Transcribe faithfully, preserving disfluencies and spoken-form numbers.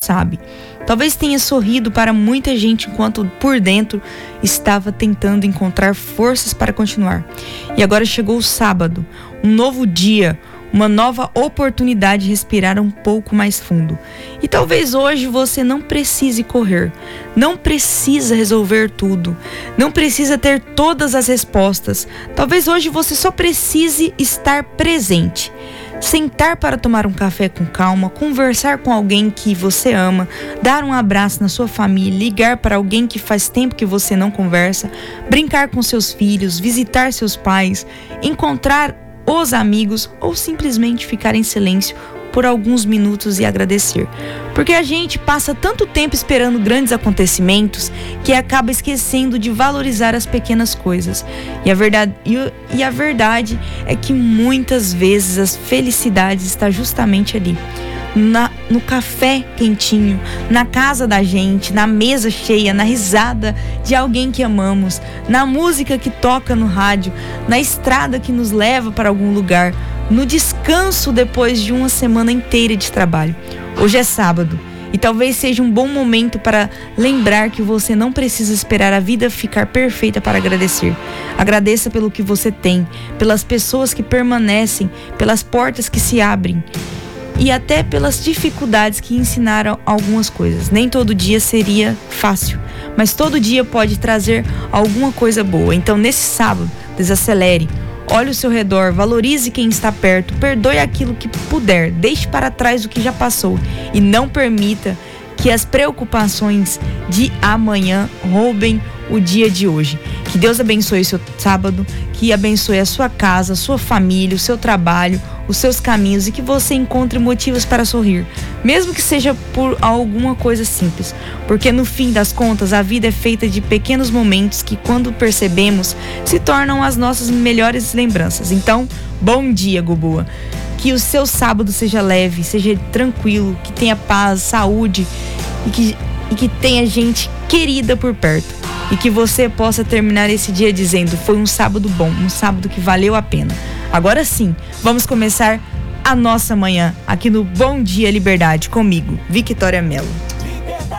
sabe. Talvez tenha sorrido para muita gente enquanto por dentro estava tentando encontrar forças para continuar. E agora chegou o sábado, um novo dia, uma nova oportunidade de respirar um pouco mais fundo. E talvez hoje você não precise correr, não precisa resolver tudo, não precisa ter todas as respostas. Talvez hoje você só precise estar presente. Sentar para tomar um café com calma, conversar com alguém que você ama, dar um abraço na sua família, ligar para alguém que faz tempo que você não conversa, brincar com seus filhos, visitar seus pais, encontrar os amigos ou simplesmente ficar em silêncio por alguns minutos e agradecer. Porque a gente passa tanto tempo esperando grandes acontecimentos que acaba esquecendo de valorizar as pequenas coisas. E a verdade, e a verdade é que muitas vezes a felicidade está justamente ali. Na, no café quentinho, na casa da gente, na mesa cheia, na risada de alguém que amamos, na música que toca no rádio, na estrada que nos leva para algum lugar, no descanso depois de uma semana inteira de trabalho. Hoje é sábado e talvez seja um bom momento para lembrar que você não precisa esperar a vida ficar perfeita para agradecer. Agradeça pelo que você tem, pelas pessoas que permanecem, pelas portas que se abrem e até pelas dificuldades que ensinaram algumas coisas. Nem todo dia seria fácil, mas todo dia pode trazer alguma coisa boa. Então, nesse sábado, desacelere. Olhe ao seu redor, valorize quem está perto, perdoe aquilo que puder, deixe para trás o que já passou e não permita que as preocupações de amanhã roubem o dia de hoje. Que Deus abençoe o seu sábado, que abençoe a sua casa, a sua família, o seu trabalho, os seus caminhos e que você encontre motivos para sorrir, mesmo que seja por alguma coisa simples, porque no fim das contas a vida é feita de pequenos momentos que, quando percebemos, se tornam as nossas melhores lembranças. Então, bom dia, Goboa! Que o seu sábado seja leve, seja tranquilo, que tenha paz, saúde e que, e que tenha gente querida por perto. E que você possa terminar esse dia dizendo: foi um sábado bom, um sábado que valeu a pena. Agora sim, vamos começar a nossa manhã aqui no Bom Dia Liberdade comigo, Victoria Mello.